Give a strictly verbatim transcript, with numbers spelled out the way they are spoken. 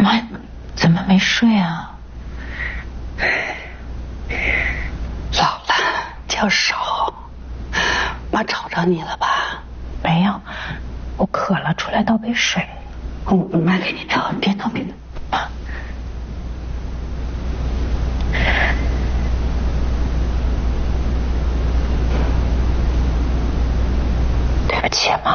妈，怎么没睡啊？ 老了，觉少。妈吵着你了吧？ 没有，我渴了，出来倒杯水。 我妈给你倒，别闹别闹。 妈，对不起，妈。